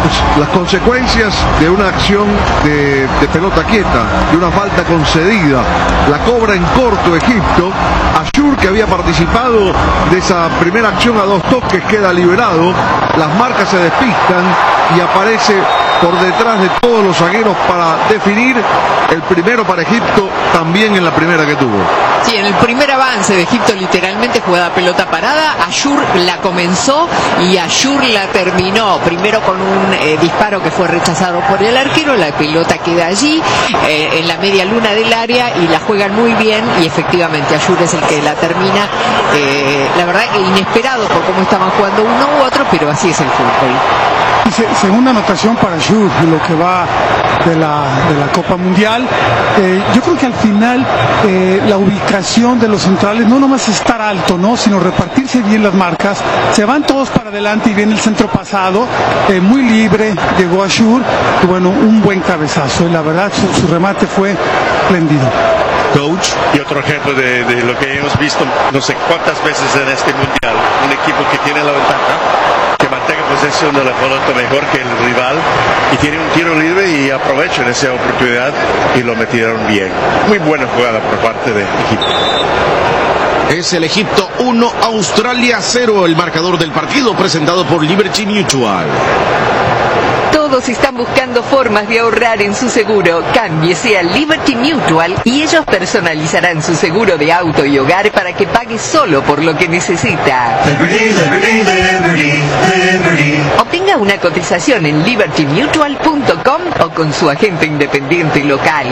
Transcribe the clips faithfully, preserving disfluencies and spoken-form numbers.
las consecuencias de una acción de, de pelota quieta, de una falta concedida. La cobra en corto Egipto. Ashur, que había participado de esa primera acción a dos toques, queda liberado. Las marcas se despistan y aparece por detrás de todos los zagueros para definir el primero para Egipto, también en la primera que tuvo. Sí, en el primer avance de Egipto, literalmente jugada pelota parada, Ashur la comenzó y Ashur la terminó, primero con un eh, disparo que fue rechazado por el arquero, la pelota queda allí, eh, en la media luna del área, y la juegan muy bien, y efectivamente Ashur es el que la termina, eh, la verdad inesperado por cómo estaban jugando uno u otro, pero así es el fútbol. Segunda anotación para Ashur en lo que va de la, de la Copa Mundial. Eh, yo creo que al final eh, la ubicación de los centrales no nomás es estar alto, ¿no? Sino repartirse bien las marcas. Se van todos para adelante y viene el centro pasado, eh, muy libre, llegó Ashur, y bueno, un buen cabezazo. Y la verdad, su, su remate fue espléndido. Coach. Y otro ejemplo de, de lo que hemos visto no sé cuántas veces en este mundial, un equipo que tiene la ventaja, que mantenga posesión de la pelota mejor que el rival y tiene un tiro libre y aprovechan esa oportunidad y lo metieron bien. Muy buena jugada por parte de Egipto. Es el Egipto uno, Australia cero, el marcador del partido presentado por Liberty Mutual. Todos están buscando formas de ahorrar en su seguro. Cámbiese a Liberty Mutual y ellos personalizarán su seguro de auto y hogar para que pague solo por lo que necesita. Liberty, Liberty, Liberty, Liberty. Obtenga una cotización en liberty mutual punto com o con su agente independiente local.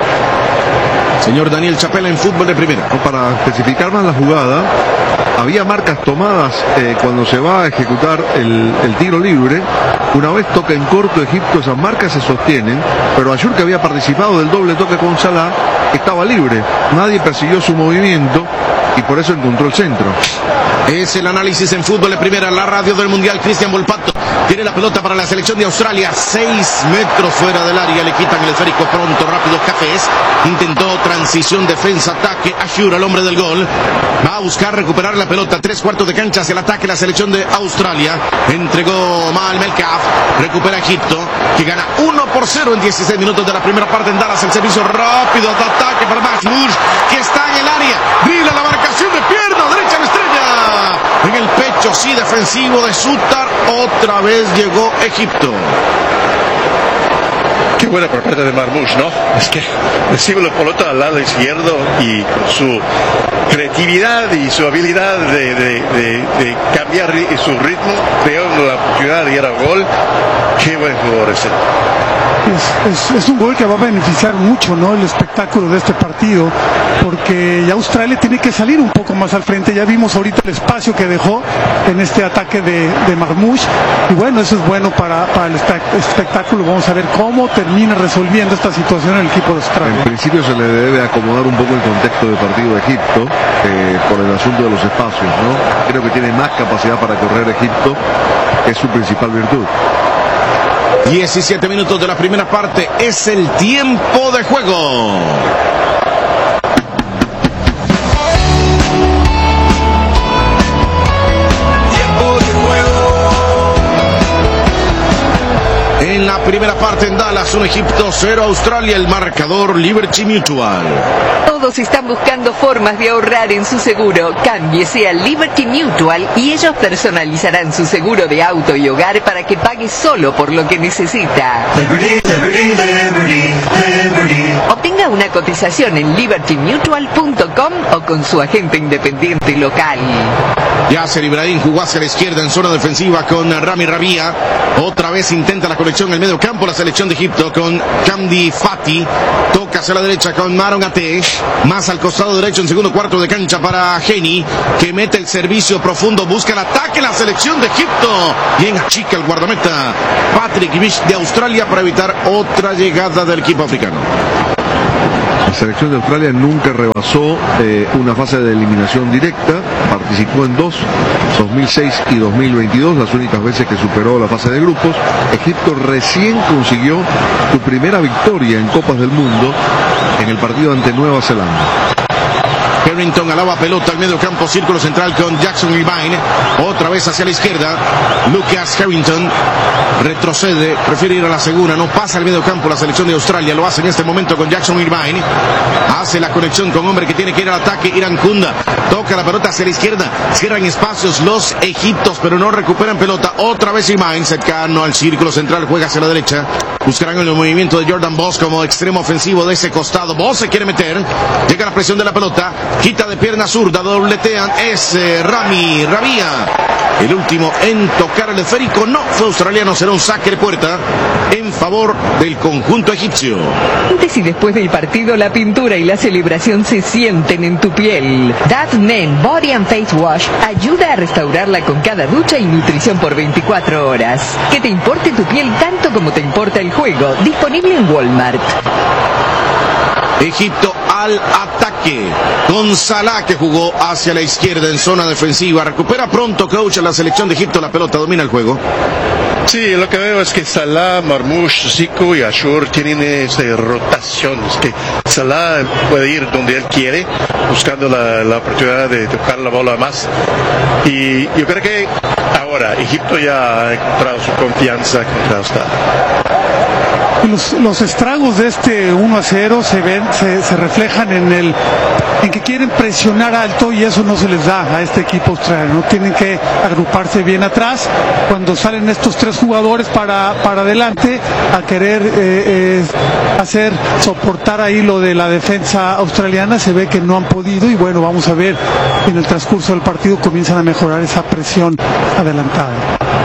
Señor Daniel Chapela en fútbol de primera. Para especificar más la jugada, había marcas tomadas eh, cuando se va a ejecutar el, el tiro libre. Una vez toca en corto Egipto, esas marcas se sostienen, pero Ashur, que había participado del doble toque con Salah, estaba libre. Nadie persiguió su movimiento y por eso encontró el centro. Es el análisis en fútbol de primera, la radio del mundial. Cristian Volpato tiene la pelota para la selección de Australia, seis metros fuera del área, le quitan el esférico pronto, rápido Cafés, intentó transición, defensa, ataque, Ashur, al hombre del gol, va a buscar recuperar la pelota, tres cuartos de cancha hacia el ataque, la selección de Australia, entregó mal Melkaf, recupera Egipto, que gana uno por cero en dieciséis minutos de la primera parte en Dallas, el servicio rápido de ataque para Mahmoud, que está en el área, dribla la marcación de pierna, derecha la estrella, en el pecho, sí, defensivo de Sutar, otra vez llegó Egipto. Qué buena por parte de Marmoush, ¿no? Es que recibe la pelota al lado izquierdo y su creatividad y su habilidad de, de, de, de cambiar su ritmo, creando la oportunidad de ir al gol. Qué buen jugador ese. Es, es, es un gol que va a beneficiar mucho, ¿no?, el espectáculo de este partido, porque ya Australia tiene que salir un poco más al frente. Ya vimos ahorita el espacio que dejó en este ataque de, de Marmoush, y bueno, eso es bueno para, para el espectáculo. Vamos a ver cómo termina resolviendo esta situación el equipo de Australia. En principio se le debe acomodar un poco el contexto del partido de Egipto eh, por el asunto de los espacios, ¿no? Creo que tiene más capacidad para correr Egipto, que es su principal virtud. diecisiete minutos de la primera parte, es el tiempo de juego. Tiempo de juego. En la primera parte en Dallas, un Egipto cero, Australia, el marcador Liberty Mutual. Todos están buscando formas de ahorrar en su seguro. Cámbiese a Liberty Mutual y ellos personalizarán su seguro de auto y hogar para que pague solo por lo que necesita. Liberty, Liberty, Liberty, Liberty. Obtenga una cotización en liberty mutual punto com o con su agente independiente local. Yasser Ibrahim jugó hacia la izquierda en zona defensiva con Rami Rabia. Otra vez intenta la conexión en el medio campo la selección de Egipto con Kamdi Fati. Toca hacia la derecha con Maron Atesh. Más al costado derecho en segundo cuarto de cancha para Geni, que mete el servicio profundo, busca el ataque la selección de Egipto. Bien achica el guardameta Patrick Bish de Australia para evitar otra llegada del equipo africano. La selección de Australia nunca rebasó eh, una fase de eliminación directa, participó en dos, dos mil seis y dos mil veintidós, las únicas veces que superó la fase de grupos. Egipto recién consiguió su primera victoria en Copas del Mundo en el partido ante Nueva Zelanda. Harrington alaba pelota al medio campo, círculo central con Jackson Irvine. Otra vez hacia la izquierda. Lucas Harrington retrocede, prefiere ir a la segunda, no pasa al medio campo la selección de Australia. Lo hace en este momento con Jackson Irvine. Hace la conexión con hombre que tiene que ir al ataque. Iracunda toca la pelota hacia la izquierda. Cierran espacios los egiptos, pero no recuperan pelota. Otra vez Irvine, cercano al círculo central, juega hacia la derecha. Buscarán el movimiento de Jordan Boss como extremo ofensivo de ese costado. Boss se quiere meter. Llega la presión de la pelota. Quita de pierna zurda. Dobletean. Es eh, Rami Rabia. El último en tocar el esférico. No fue australiano. Será un saque de puerta en favor del conjunto egipcio. Antes y después del partido, la pintura y la celebración se sienten en tu piel. That Men Body and Face Wash ayuda a restaurarla con cada ducha y nutrición por veinticuatro horas. Que te importe tu piel tanto como te importa el juego. Disponible en Walmart. Egipto al ataque con Salah, que jugó hacia la izquierda en zona defensiva. Recupera pronto, coach, a la selección de Egipto. La pelota domina el juego. Sí, lo que veo es que Salah, Marmoush, Zico y Ashur tienen esta rotación. Es que Salah puede ir donde él quiere, buscando la, la oportunidad de tocar la bola más. Y yo creo que ahora Egipto ya ha encontrado su confianza contra Australia. Los, los estragos de este uno a cero se ven, se, se reflejan en el en que quieren presionar alto, y eso no se les da a este equipo australiano. Tienen que agruparse bien atrás. Cuando salen estos tres jugadores para, para adelante a querer eh, eh, hacer soportar ahí lo de la defensa australiana, se ve que no han podido, y bueno, vamos a ver, en el transcurso del partido comienzan a mejorar esa presión adelantada.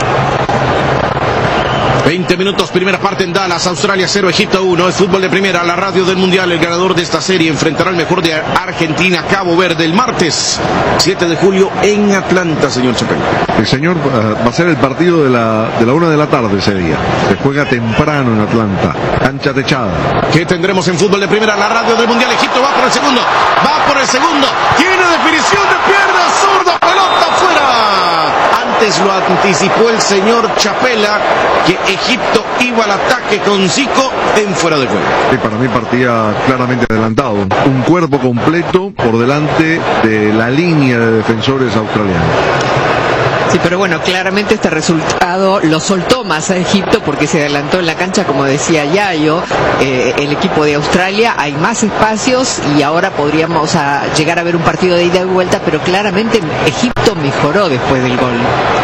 veinte minutos, primera parte en Dallas, Australia cero, Egipto uno. Es fútbol de primera, la radio del mundial. El ganador de esta serie enfrentará al mejor de Argentina, Cabo Verde, el martes siete de julio en Atlanta, señor Chapel. El señor uh, va a ser el partido de la, de la una de la tarde ese día. Se juega temprano en Atlanta, cancha techada. ¿Qué tendremos en fútbol de primera, la radio del mundial? Egipto va por el segundo, va por el segundo, tiene definición de pierna zurda, pelota fuera. Antes lo anticipó el señor Chapela, que Egipto iba al ataque con Zico en fuera de juego. Y para mí partía claramente adelantado. Un cuerpo completo por delante de la línea de defensores australianos. Sí, pero bueno, claramente este resultado lo soltó más a Egipto porque se adelantó en la cancha, como decía Yayo, eh, el equipo de Australia. Hay más espacios y ahora podríamos a llegar a ver un partido de ida y vuelta, pero claramente Egipto mejoró después del gol.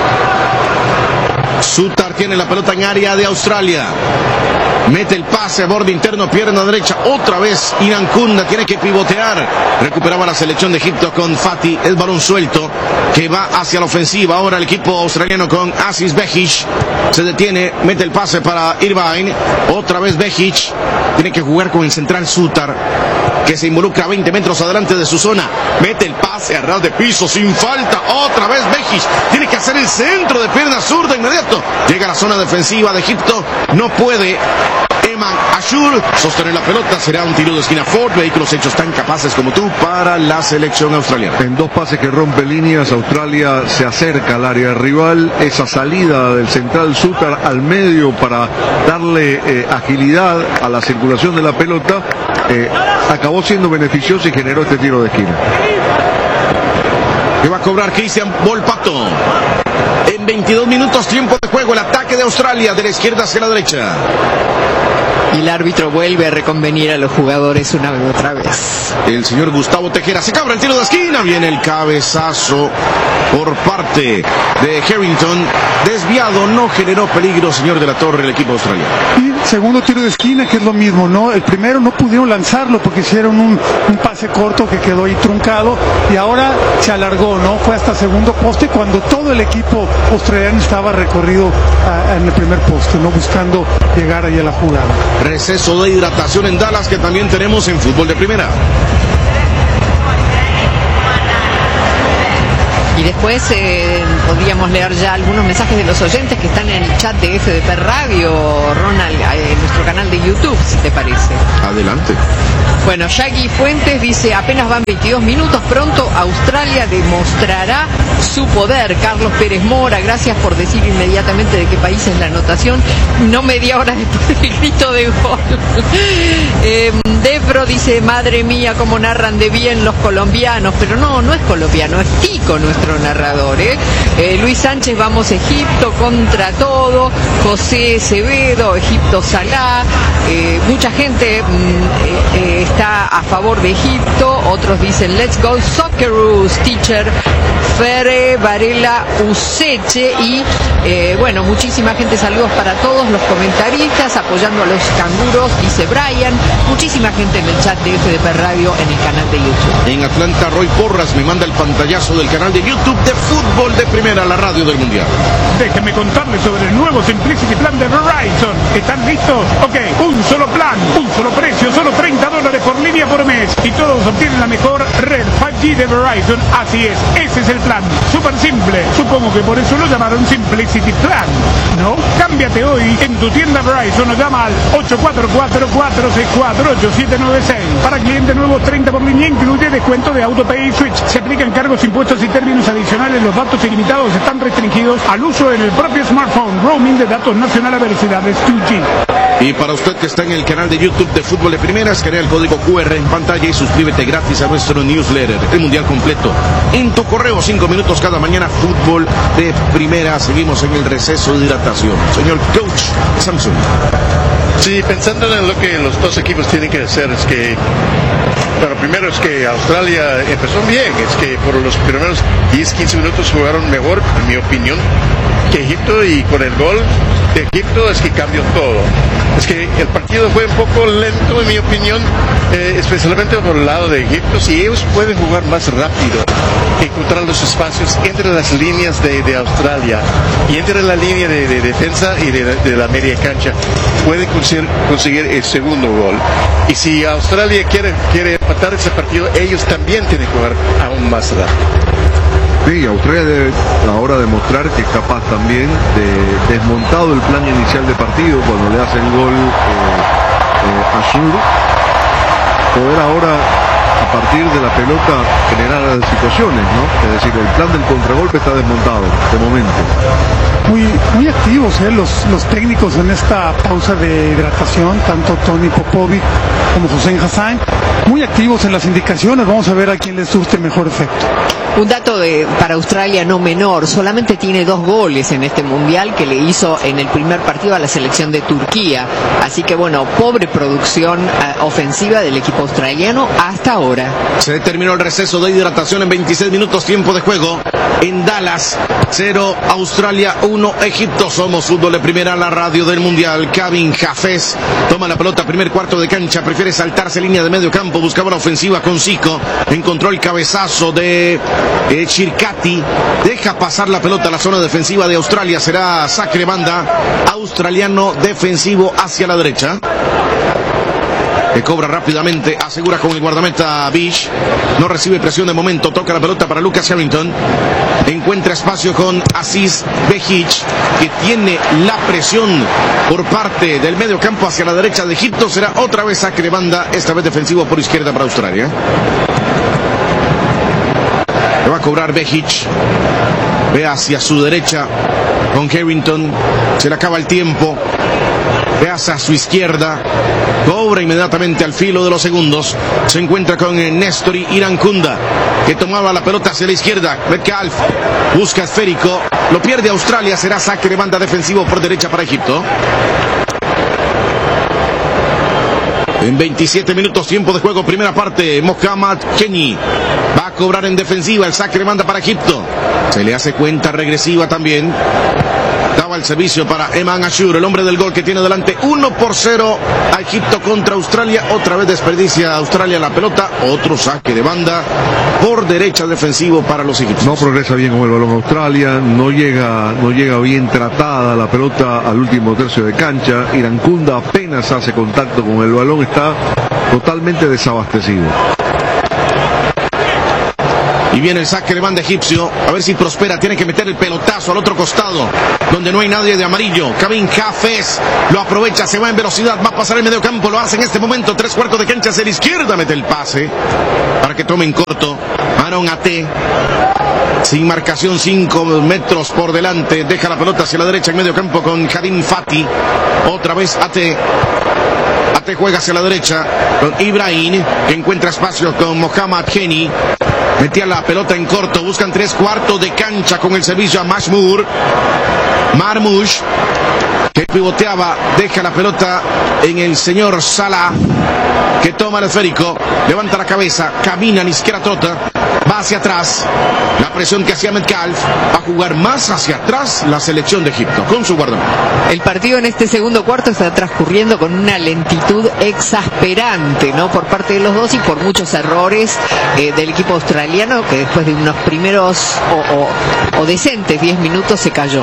Sutar tiene la pelota en área de Australia. Mete el pase a borde interno, pierna derecha. Otra vez Iracunda tiene que pivotear. Recuperaba la selección de Egipto con Fati. El balón suelto que va hacia la ofensiva. Ahora el equipo australiano con Aziz Behich. Se detiene, mete el pase para Irvine. Otra vez Behich. Tiene que jugar con el central Sutar, que se involucra a veinte metros adelante de su zona. Mete el pase a ras de piso sin falta. Otra vez Behich. Tiene que hacer el centro de pierna zurda inmediato. Llega a la zona defensiva de Egipto. No puede Eman Ashur sostener la pelota. Será un tiro de esquina. Ford, vehículos hechos tan capaces como tú para la selección australiana. En dos pases que rompe líneas, Australia se acerca al área rival. Esa salida del central Sutar al medio para darle eh, agilidad a la circulación de la pelota eh, acabó siendo beneficioso y generó este tiro de esquina. Que va a cobrar Christian Volpato. En veintidós minutos, tiempo de juego, el ataque de Australia de la izquierda hacia la derecha. Y el árbitro vuelve a reconvenir a los jugadores una vez otra vez. El señor Gustavo Tejera se cabra el tiro de esquina. Viene el cabezazo por parte de Harrington. Desviado, no generó peligro, señor de la Torre, el equipo australiano. Y segundo tiro de esquina, que es lo mismo, ¿no? El primero no pudieron lanzarlo porque hicieron un, un pase corto que quedó ahí truncado, y ahora se alargó, ¿no? Fue hasta segundo poste cuando todo el equipo australiano estaba recorrido a, a en el primer poste, ¿no? Buscando llegar ahí a la jugada. Receso de hidratación en Dallas, que también tenemos en fútbol de primera. Y después eh, podríamos leer ya algunos mensajes de los oyentes que están en el chat de F D P Radio, Ronald, en nuestro canal de YouTube, si te parece. Adelante. Bueno, Shaggy Fuentes dice, apenas van veintidós minutos, pronto Australia demostrará su poder. Carlos Pérez Mora, gracias por decir inmediatamente de qué país es la anotación, no media hora después del grito de gol. eh, Debro dice, madre mía, cómo narran de bien los colombianos, pero no, no es colombiano, es tico nuestro narrador. ¿eh? Eh, Luis Sánchez, vamos Egipto contra todo. José Acevedo, Egipto Salah. Eh, mucha gente mm, eh, eh, está a favor de Egipto, otros dicen let's go Socceroos, teacher. Fere Varela Useche y eh, bueno, muchísima gente, saludos para todos los comentaristas apoyando a los canguros, dice Brian, muchísima gente en el chat de F D P Radio en el canal de YouTube. En Atlanta, Roy Porras me manda el pantallazo del canal de YouTube de Fútbol de Primera, la radio del Mundial. Déjenme contarles sobre el nuevo Simplicity Plan de Verizon. ¿Están listos? Ok, un solo plan, un solo precio, solo treinta dólares por línea por mes y todos obtienen la mejor red cinco G de Verizon. Así es, ese es el plan, súper simple. Supongo que por eso lo llamaron Simplicity Plan, ¿no? Cámbiate hoy en tu tienda Verizon o llama al ocho cuatro cuatro, cuatro seis cuatro, ocho siete nueve seis. Para clientes nuevos, treinta por línea, incluye descuento de AutoPay y Switch. Se aplican cargos, impuestos y términos adicionales. Los datos ilimitados están restringidos al uso en el propio smartphone. Roaming de datos nacional a velocidades dos G. Y para usted que está en el canal de YouTube de Fútbol de Primera, escanea el código Q R en pantalla y suscríbete gratis a nuestro newsletter, el Mundial completo. En tu correo, cinco minutos cada mañana, Fútbol de Primera. Seguimos en el receso de hidratación. Señor Coach Samson. Sí, pensando en lo que los dos equipos tienen que hacer, es que, bueno, primero es que Australia empezó bien, es que por los primeros diez a quince minutos jugaron mejor, en mi opinión, que Egipto, y con el gol de Egipto es que cambió todo. Es que el partido fue un poco lento, en mi opinión, eh, especialmente por el lado de Egipto. Si ellos pueden jugar más rápido, encontrar los espacios entre las líneas de, de Australia y entre la línea de, de defensa y de, de la media cancha, pueden conseguir, conseguir el segundo gol. Y si Australia quiere, quiere empatar ese partido, ellos también tienen que jugar aún más rápido. Sí, Australia debe ahora demostrar que es capaz también de, desmontado el plan inicial de partido cuando le hace el gol eh, eh, a Sur, poder ahora a partir de la pelota generar situaciones, ¿no? Es decir, el plan del contragolpe está desmontado de momento. Muy, muy activos ¿eh? los, los técnicos en esta pausa de hidratación, tanto Tony Popovic como Hossein Hassan, muy activos en las indicaciones. Vamos a ver a quién les surte mejor efecto. Un dato de, para Australia no menor, solamente tiene dos goles en este mundial que le hizo en el primer partido a la selección de Turquía. Así que bueno, pobre producción uh, ofensiva del equipo australiano hasta ahora. Se terminó el receso de hidratación en veintiséis minutos, tiempo de juego. En Dallas, cero Australia, uno Egipto. Somos Fútbol de Primera, la radio del Mundial. Kevin Hafez toma la pelota, primer cuarto de cancha, prefiere saltarse línea de medio campo, buscaba la ofensiva con Zico, encontró el cabezazo de eh, Chircati, deja pasar la pelota a la zona defensiva de Australia, será saque de banda australiano defensivo hacia la derecha. Que cobra rápidamente, asegura con el guardameta Bish, no recibe presión de momento, toca la pelota para Lucas Harrington, encuentra espacio con Aziz Behic, que tiene la presión por parte del medio campo hacia la derecha de Egipto, será otra vez saque de banda, esta vez defensivo por izquierda para Australia. Le va a cobrar Behic, ve hacia su derecha con Harrington, se le acaba el tiempo. Ve hacia su izquierda, cobra inmediatamente al filo de los segundos, se encuentra con Nestori Irankunda, que tomaba la pelota hacia la izquierda. Metcalf busca esférico, lo pierde Australia, será saque de banda defensivo por derecha para Egipto. En veintisiete minutos, tiempo de juego, primera parte, Mohamed Kenny va a cobrar en defensiva, el saque de banda para Egipto. Se le hace cuenta regresiva también. Daba el servicio para Eman Ashur, el hombre del gol que tiene delante uno por cero a Egipto contra Australia. Otra vez desperdicia Australia la pelota, otro saque de banda por derecha defensivo para los egipcios. No progresa bien con el balón Australia, no llega, no llega bien tratada la pelota al último tercio de cancha. Irankunda apenas hace contacto con el balón, está totalmente desabastecido. Y viene el saque de banda egipcio. A ver si prospera. Tiene que meter el pelotazo al otro costado, donde no hay nadie de amarillo. Karim Hafez lo aprovecha, se va en velocidad, va a pasar el medio campo. Lo hace en este momento. Tres cuartos de cancha hacia la izquierda. Mete el pase para que tome en corto. Aaron Ate. Sin marcación, cinco metros por delante. Deja la pelota hacia la derecha en medio campo con Karim Fati. Otra vez Ate. Ate juega hacia la derecha con Ibrahim, que encuentra espacio con Mohamed Heni. Metía la pelota en corto. Buscan tres cuartos de cancha con el servicio a Mashmour. Marmoush, que pivoteaba. Deja la pelota en el señor Salah, que toma el esférico. Levanta la cabeza. Camina, ni siquiera trota. Va hacia atrás. La presión que hacía Metcalf. Va a jugar más hacia atrás la selección de Egipto con su guardameta. El partido en este segundo cuarto está transcurriendo con una lentitud exasperante, ¿no? Por parte de los dos y por muchos errores eh, del equipo australiano, que después de unos primeros o, o, o decentes diez minutos se cayó.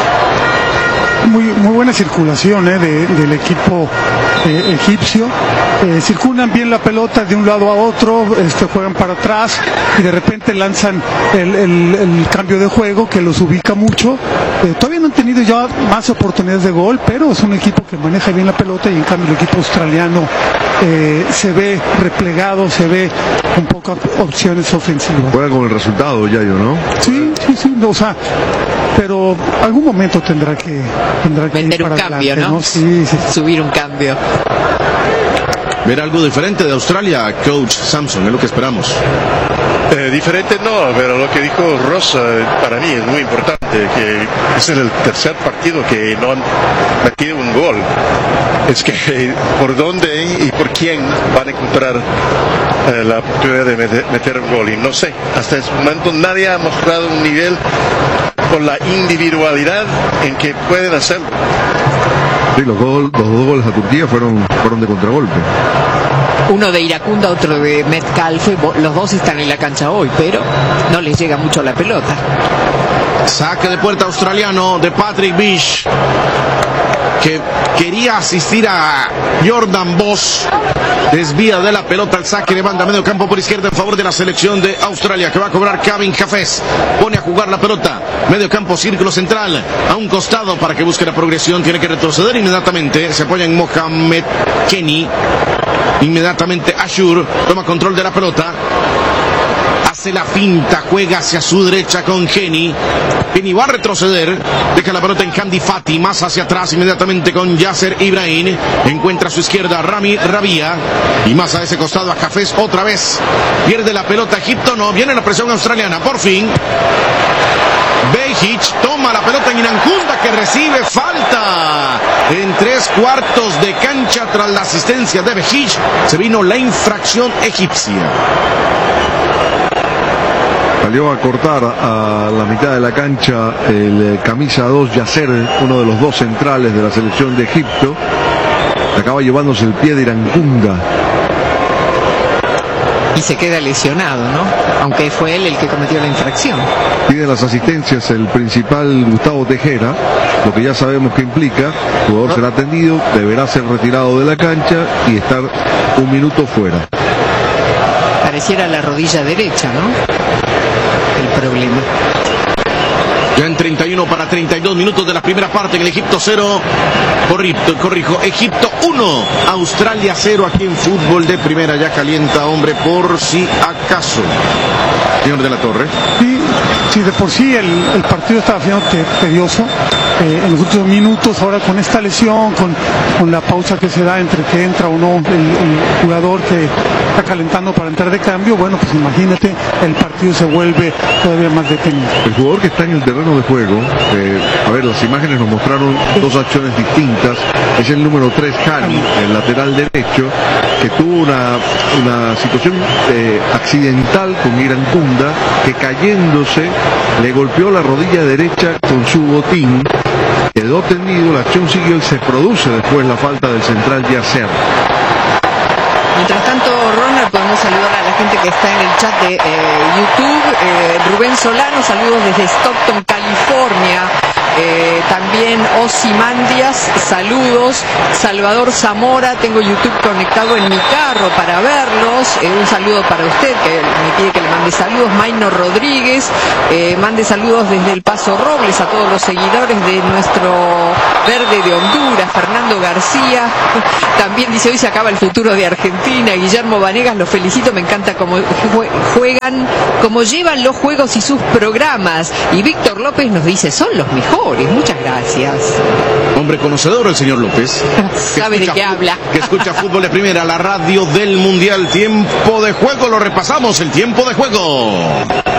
Muy, muy buena circulación eh, de, del equipo eh, egipcio. Eh, circulan bien la pelota de un lado a otro, este, juegan para atrás y de repente lanzan el, el, el cambio de juego que los ubica mucho. Eh, todavía no han tenido ya más oportunidades de gol, pero es un equipo que maneja bien la pelota y en cambio el equipo australiano eh, se ve replegado, se ve con pocas opciones ofensivas. Juega con el resultado, Yayo, ¿no? Sí, sí, sí, o sea, pero algún momento tendrá que tendrá que vender ir un para cambio, adelante, ¿no? ¿no? Sí, sí. Subir un cambio. Ver algo diferente de Australia, coach Samson, es lo que esperamos. Eh, diferente no, pero lo que dijo Rosa para mí es muy importante, que es el tercer partido que no han metido un gol. Es que por dónde y por quién van a encontrar eh, la oportunidad de meter, meter un gol. Y no sé, hasta ese momento nadie ha mostrado un nivel con la individualidad en que pueden hacerlo. Sí, los, gol, los dos goles a Turquía fueron, fueron de contragolpe. Uno de Iracunda, otro de Metcalfe. Los dos están en la cancha hoy, pero no les llega mucho la pelota. Saque de puerta australiano de Patrick Bish, que quería asistir a Jordan Boss. Desvía de la pelota al saque de banda medio campo por izquierda en favor de la selección de Australia, que va a cobrar Karim Hafez. Pone a jugar la pelota medio campo, círculo central a un costado para que busque la progresión. Tiene que retroceder inmediatamente. Se apoya en Mohamed Kenny. Inmediatamente Ashur toma control de la pelota. Hace la finta, juega hacia su derecha con Kenny. Kenny va a retroceder, deja la pelota en Hamdi Fati, más hacia atrás inmediatamente con Yasser Ibrahim. Encuentra a su izquierda Rami Rabia y más a ese costado a Hafez otra vez. Pierde la pelota Egipto, no, viene la presión australiana, por fin. Behic toma la pelota en Inancunda, que recibe falta en tres cuartos de cancha tras la asistencia de Behic. Se vino la infracción egipcia. Salió a cortar a la mitad de la cancha el eh, camisa dos Yasser, uno de los dos centrales de la selección de Egipto. Acaba llevándose el pie de Irancunda. Y se queda lesionado, ¿no? Aunque fue él el que cometió la infracción. Pide las asistencias el principal Gustavo Tejera, lo que ya sabemos que implica. El jugador será atendido, deberá ser retirado de la cancha y estar un minuto fuera. Pareciera la rodilla derecha, ¿no? El problema. Ya en treinta y uno para treinta y dos minutos de la primera parte, en el Egipto cero, corrijo, corrijo, Egipto uno, Australia cero aquí en fútbol de primera. Ya calienta, hombre, por si acaso. Señor de la Torre. Sí, sí, de por sí el, el partido estaba siendo tedioso eh, en los últimos minutos. Ahora con esta lesión, con, con la pausa que se da entre que entra o no el, el jugador que está calentando para entrar de cambio, bueno, pues imagínate, el partido se vuelve todavía más detenido. El jugador que está en el terreno de juego, eh, a ver, las imágenes nos mostraron dos acciones distintas. Es el número tres, Hani, el lateral derecho, que tuvo una, una situación eh, accidental con Irancunda, que cayéndose le golpeó la rodilla derecha con su botín, quedó tendido, la acción siguió y se produce después la falta del central Yasser. Mientras tanto, Ronald, podemos saludar a la gente que está en el chat de eh, YouTube. Eh, Rubén Solano, saludos desde Stockton, California. Eh, también también Osimandias, saludos. Salvador Zamora, tengo YouTube conectado en mi carro para verlos. Eh, un saludo para usted, que me pide que le mande saludos. Maino Rodríguez, eh, mande saludos desde El Paso Robles a todos los seguidores de nuestro Verde de Honduras. Fernando García también dice: hoy se acaba el futuro de Argentina. Guillermo Vanegas, los felicito, me encanta cómo juegan, cómo llevan los juegos y sus programas. Y Víctor López nos dice: son los mejores. Muchas gracias. Hombre conocedor el señor López. Sabe de qué habla. Que escucha Fútbol de Primera, la radio del Mundial. Tiempo de juego, lo repasamos, el tiempo de juego.